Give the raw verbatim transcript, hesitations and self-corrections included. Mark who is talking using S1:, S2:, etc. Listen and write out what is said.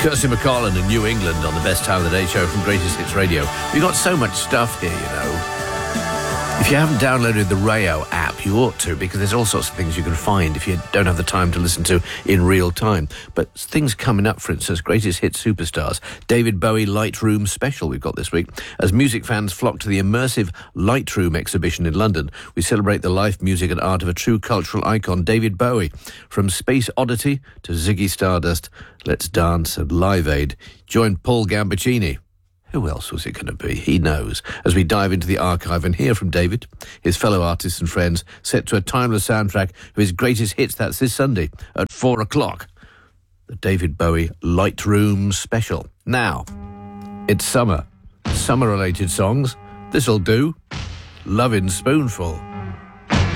S1: Kirsty MacCollum in New England on the Best Time of the Day show from Greatest Hits Radio. We've got so much stuff here, you know. If you haven't downloaded the Rayo app, you ought to, because there's all sorts of things you can find if you don't have the time to listen to in real time. But things coming up, for instance, Greatest Hits Superstars, David Bowie Lightroom Special we've got this week. As music fans flock to the immersive Lightroom exhibition in London, we celebrate the life, music and art of a true cultural icon, David Bowie. From Space Oddity to Ziggy Stardust, Let's Dance and Live Aid. Join Paul Gambaccini. Who else was it going to be? He knows. As we dive into the archive and hear from David, his fellow artists and friends, set to a timeless soundtrack of his greatest hits. That's this Sunday at four o'clock. The David Bowie Lightroom Special. Now, it's summer. Summer-related songs. This'll do. Lovin' Spoonful.